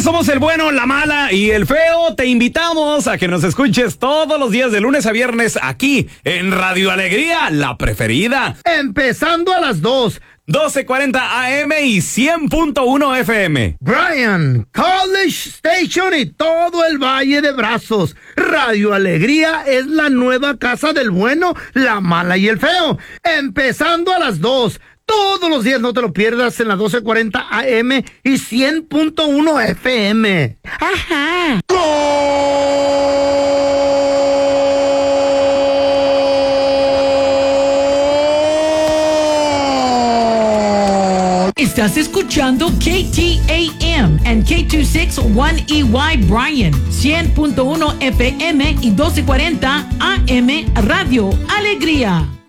somos el bueno, la mala y el feo. Te invitamos a que nos escuches todos los días de lunes a viernes aquí en Radio Alegría, la preferida. Empezando a las 12:40 AM y 100.1 FM. Bryan, College Station y todo el Valle de Brazos. Radio Alegría es la nueva casa del bueno, la mala y el feo. Empezando a las 2. Todos los días, no te lo pierdas, en la 12:40 AM y 100.1 FM. ¡Ajá! Estás escuchando KTAM and K261EY Bryan, 100.1 FM y 1240 AM Radio Alegría.